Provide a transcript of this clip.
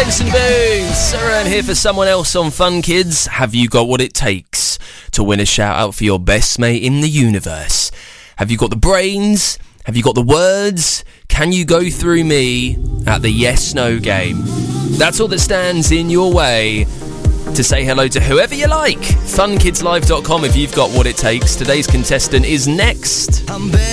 Benson Boone, Saran here for someone else on Fun Kids. Have you got what it takes to win a shout out for your best mate in the universe? Have you got the brains? Have you got the words? Can you go through me at the yes-no game? That's all that stands in your way to say hello to whoever you like. Funkidslive.com if you've got what it takes. Today's contestant is next.